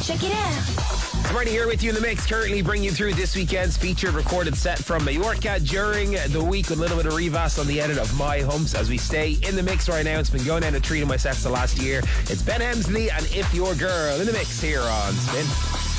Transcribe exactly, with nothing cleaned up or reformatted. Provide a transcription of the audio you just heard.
Check it out. I'm already here with you in the mix, currently bringing you through this weekend's featured recorded set from Mallorca during the week with a little bit of revast on the edit of My Humps as we stay in the mix right now. It's been going down to three of my sets the last year. It's Ben Hemsley and If Your Girl in the mix here on Spin.